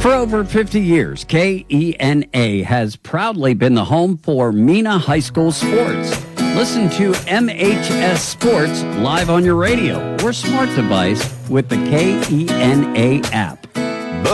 For over 50 years, KENA has proudly been the home for Mena High School sports. Listen to MHS Sports live on your radio or smart device with the KENA app.